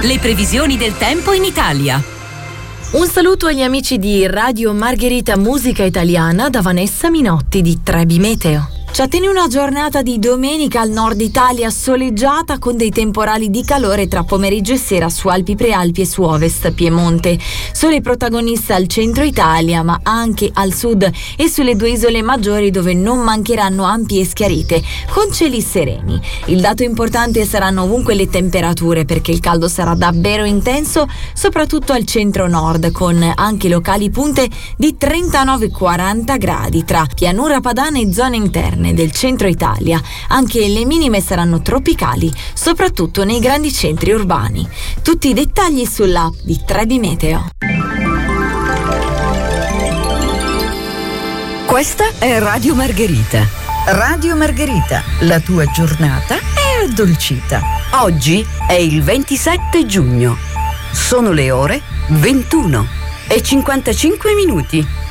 Le previsioni del tempo in Italia. Un saluto agli amici di Radio Margherita Musica Italiana da Vanessa Minotti di Trebi Meteo. Ci attende una giornata di domenica al nord Italia soleggiata con dei temporali di calore tra pomeriggio e sera su Alpi Prealpi e su Ovest Piemonte. Sole protagonista al centro Italia, ma anche al sud e sulle due isole maggiori dove non mancheranno ampie schiarite con cieli sereni. Il dato importante saranno ovunque le temperature, perché il caldo sarà davvero intenso, soprattutto al centro-nord, con anche locali punte di 39-40 gradi tra pianura padana e zone interne del centro Italia. Anche le minime saranno tropicali, soprattutto nei grandi centri urbani. Tutti i dettagli sull'app di Trebi Meteo. Questa è Radio Margherita. Radio Margherita, la tua giornata è addolcita. Oggi è il 27 giugno. Sono le ore 21:55.